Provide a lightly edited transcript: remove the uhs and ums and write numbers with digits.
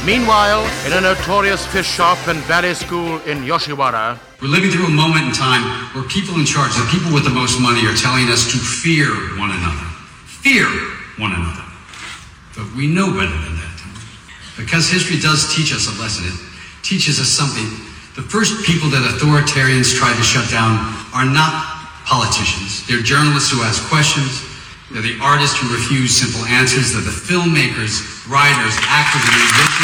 Meanwhile, in a notorious fish shop and ballet school in Yoshiwara, we're living through a moment in time where people in charge, the people with the most money, are telling us to fear one another. Fear one another. But we know better than that. Because history does teach us a lesson. It teaches us something. The first people that authoritarians tried to shut down are not politicians. They're journalists who ask questions. They're the artists who refuse simple answers. They're the filmmakers, writers, actors, and musicians.